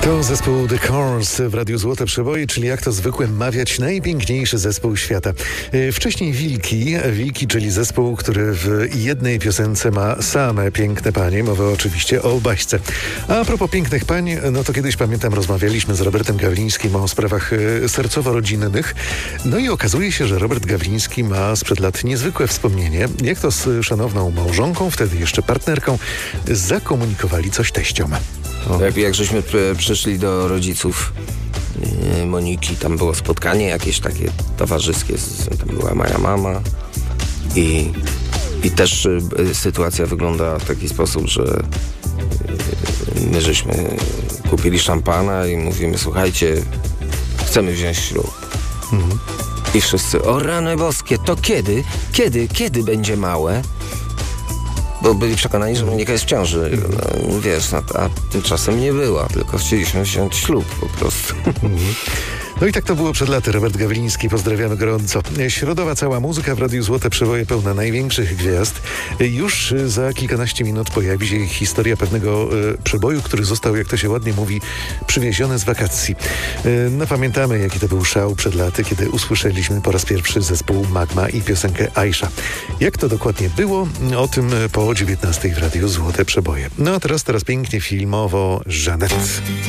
To zespół The Cars w Radiu Złote Przeboje, czyli jak to zwykle mawiać, najpiękniejszy zespół świata. Wcześniej Wilki, czyli zespół, który w jednej piosence ma same piękne panie. Mowa oczywiście o Baśce. A propos pięknych pań, no to kiedyś pamiętam, rozmawialiśmy z Robertem Gawlińskim o sprawach sercowo-rodzinnych. No i okazuje się, że Robert Gawliński ma sprzed lat niezwykłe wspomnienie, jak to z szanowną małżonką, wtedy jeszcze partnerką, zakomunikowali coś teściom. Jak żeśmy przyszli do rodziców Moniki, tam było spotkanie jakieś takie towarzyskie, tam była moja mama i też sytuacja wygląda w taki sposób, że my żeśmy kupili szampana i mówimy, słuchajcie, chcemy wziąć ślub. Mhm. I wszyscy, o rany boskie, to kiedy będzie małe? Bo byli przekonani, że Monika jest w ciąży. No, wiesz, a tymczasem nie była, tylko chcieliśmy wziąć ślub po prostu. No i tak to było przed laty. Robert Gawliński, pozdrawiamy gorąco. Środowa cała muzyka w Radiu Złote Przeboje pełna największych gwiazd. Już za kilkanaście minut pojawi się historia pewnego przeboju, który został, jak to się ładnie mówi, przywieziony z wakacji. No pamiętamy, jaki to był szał przed laty, kiedy usłyszeliśmy po raz pierwszy zespół Magma i piosenkę Aisha. Jak to dokładnie było? O tym po 19:00 w Radiu Złote Przeboje. No a teraz pięknie filmowo Żanet.